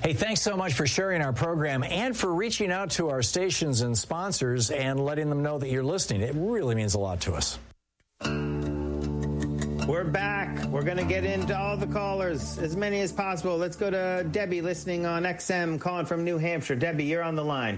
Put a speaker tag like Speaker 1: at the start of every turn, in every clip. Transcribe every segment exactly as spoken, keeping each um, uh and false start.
Speaker 1: Hey, thanks so much for sharing our program and for reaching out to our stations and sponsors and letting them know that you're listening. It really means a lot to us.
Speaker 2: We're back. We're going to get into all the callers, as many as possible. Let's go to Debbie, listening on X M, calling from New Hampshire. Debbie, you're on the line.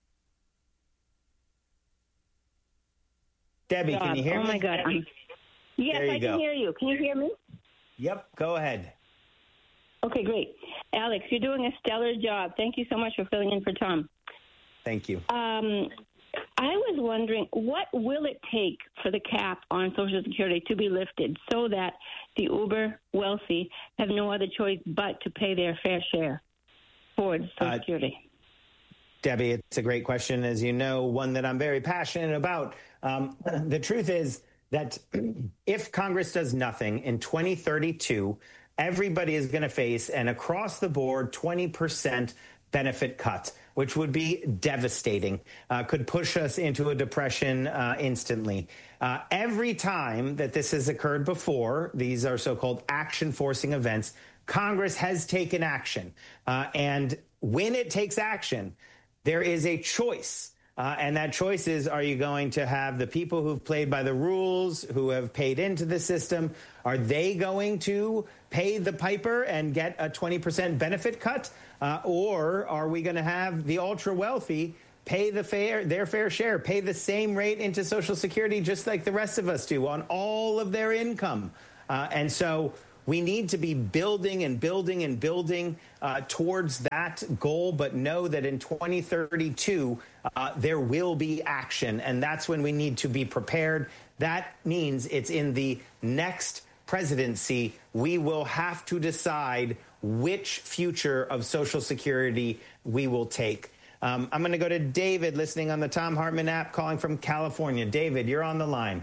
Speaker 2: Debbie,
Speaker 3: God.
Speaker 2: can you hear
Speaker 3: oh
Speaker 2: me?
Speaker 3: Oh, my God. I'm... Yes, I
Speaker 2: go.
Speaker 3: can hear you. Can you hear me?
Speaker 2: Yep, go ahead.
Speaker 3: Okay, great. Alex, you're doing a stellar job. Thank you so much for filling in for Tom.
Speaker 2: Thank you.
Speaker 3: Um, I was wondering, what will it take for the cap on Social Security to be lifted so that the uber wealthy have no other choice but to pay their fair share towards Social
Speaker 2: Uh,
Speaker 3: Security?
Speaker 2: Debbie, it's a great question, as you know, one that I'm very passionate about. Um, the truth is that if Congress does nothing in twenty thirty-two, everybody is going to face an across-the-board twenty percent benefit cut, which would be devastating, uh, could push us into a depression uh, instantly. Uh, every time that this has occurred before, these are so-called action-forcing events, Congress has taken action. Uh, and when it takes action, there is a choice. Uh, and that choice is, are you going to have the people who've played by the rules, who have paid into the system, are they going to pay the piper and get a twenty percent benefit cut? Uh, or are we going to have the ultra wealthy pay the fair, their fair share, pay the same rate into Social Security just like the rest of us do on all of their income? Uh, and so we need to be building and building and building uh, towards that goal, but know that in twenty thirty-two, uh, there will be action, and that's when we need to be prepared. That means it's in the next presidency, we will have to decide which future of Social Security we will take. Um, I'm going to go to David, listening on the Thom Hartmann app, calling from California. David, you're on the line.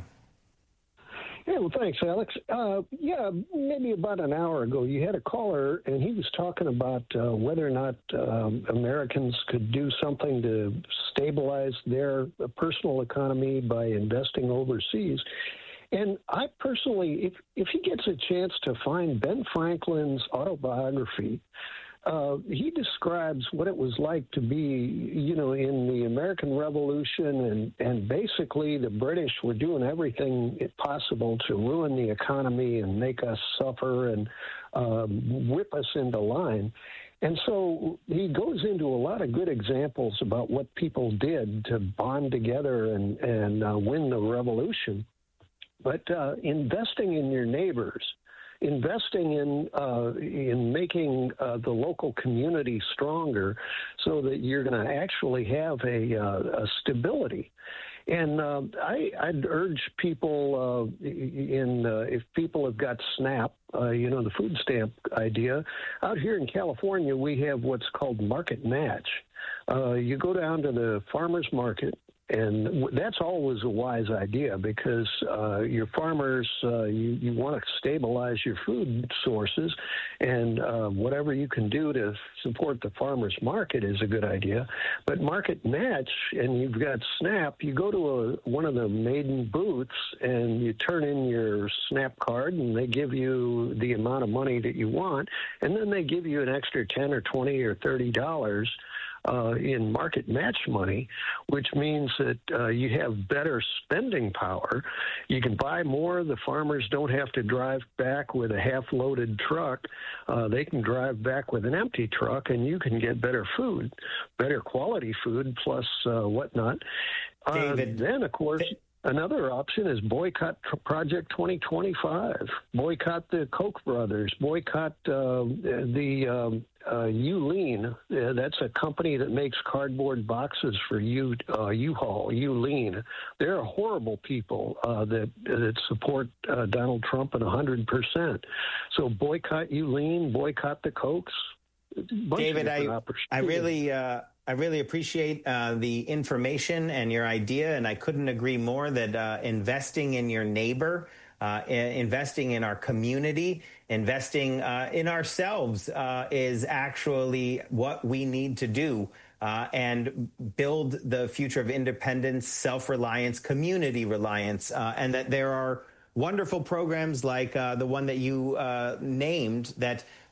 Speaker 4: Yeah, well, thanks, Alex. Uh, yeah, maybe about an hour ago, you had a caller, and he was talking about uh, whether or not um, Americans could do something to stabilize their personal economy by investing overseas. And I personally, if if he gets a chance to find Ben Franklin's autobiography, Uh, he describes what it was like to be, you know, in the American Revolution, and, and basically the British were doing everything possible to ruin the economy and make us suffer and um, whip us into line. And so he goes into a lot of good examples about what people did to bond together and, and uh, win the revolution. But uh, investing in your neighbors, investing in uh, in making uh, the local community stronger so that you're going to actually have a, uh, a stability. And uh, I, I'd urge people uh, in uh, if people have got SNAP, uh, you know, the food stamp idea, out here in California, we have what's called Market Match. Uh, you go down to the farmer's market, and that's always a wise idea because uh, your farmers, uh, you, you want to stabilize your food sources, and uh, whatever you can do to support the farmer's market is a good idea. But Market Match, and you've got SNAP, you go to a, one of the maiden booths and you turn in your SNAP card, and they give you the amount of money that you want, and then they give you an extra ten or twenty or thirty dollars Uh, in Market Match money, which means that uh, you have better spending power. You can buy more. The farmers don't have to drive back with a half-loaded truck. Uh, they can drive back with an empty truck, and you can get better food, better quality food, plus uh, whatnot.
Speaker 2: David,
Speaker 4: uh, then, of course, th- another option is boycott tr- Project twenty twenty-five. Boycott the Koch brothers. Boycott uh, the um, uh, Uline. Uh, that's a company that makes cardboard boxes for U, uh, U-Haul, Uline. They're horrible people uh, that that support uh, Donald Trump at one hundred percent. So boycott Uline, boycott the Kochs.
Speaker 2: David, I, I really... Uh... I really appreciate uh, the information and your idea, and I couldn't agree more that uh, investing in your neighbor, uh, investing in our community, investing uh, in ourselves uh, is actually what we need to do uh, and build the future of independence, self-reliance, community reliance, uh, and that there are wonderful programs like uh, the one that you uh, named that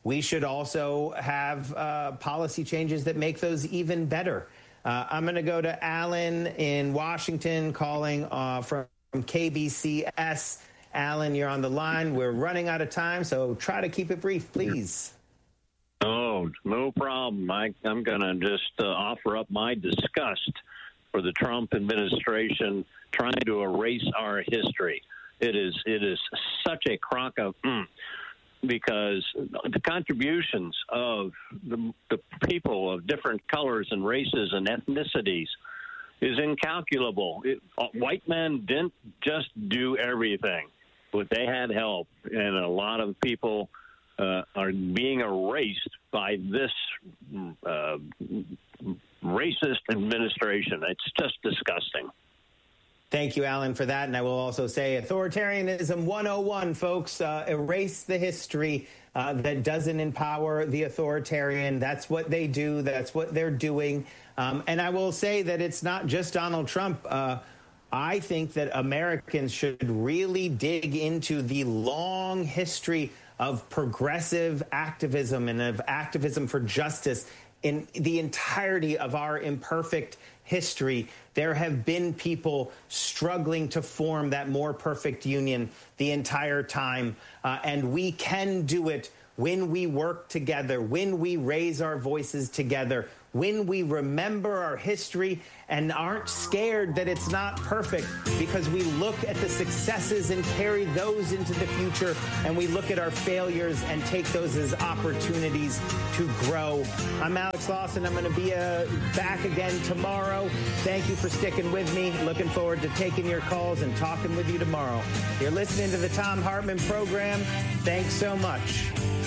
Speaker 2: we should also have uh, policy changes that make those even better. Uh, I'm going to go to Alan in Washington calling uh, from K B C S. Alan, you're on the line. We're running out of time, so try to keep it brief, please.
Speaker 5: Oh, no problem. I, I'm going to just uh, offer up my disgust for the Trump administration trying to erase our history. It is it is such a crock of mm, because the contributions of the, the people of different colors and races and ethnicities is incalculable. It, uh, white men didn't just do everything, but they had help, and a lot of people uh, are being erased by this uh, racist administration. It's just disgusting.
Speaker 2: Thank you, Alan, for that. And I will also say authoritarianism one oh one, folks. Uh, erase the history uh, that doesn't empower the authoritarian. That's what they do. That's what they're doing. Um, and I will say that it's not just Donald Trump. Uh, I think that Americans should really dig into the long history of progressive activism and of activism for justice in the entirety of our imperfect history. There have been people struggling to form that more perfect union the entire time. Uh, and we can do it when we work together, when we raise our voices together, when we remember our history and aren't scared that it's not perfect, because we look at the successes and carry those into the future, and we look at our failures and take those as opportunities to grow. I'm Alex Lawson. I'm going to be uh, back again tomorrow. Thank you for sticking with me. Looking forward to taking your calls and talking with you tomorrow. You're listening to the Thom Hartmann Program. Thanks so much.